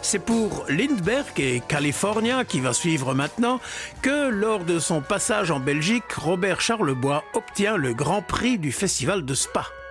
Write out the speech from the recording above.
C'est pour Lindbergh et California, qui va suivre maintenant, que lors de son passage en Belgique, Robert Charlebois obtient le Grand Prix du Festival de Spa.